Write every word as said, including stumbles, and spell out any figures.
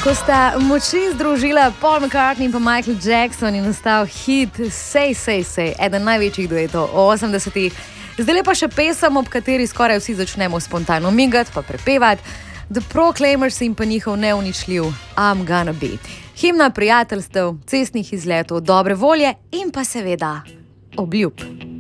Ko sta moči združila Paul McCartney in pa Michael Jackson, je nastal hit Say, Say, Say, eden največjih duetov osemdesetih. Zdaj pa še pesem, ob kateri skoraj vsi začnemo spontano migati pa prepevati. The Proclaimers in pa njihov neuničljiv I'm Gonna Be. Himna prijateljstev, cestnih izletov, dobre volje in pa seveda obljub.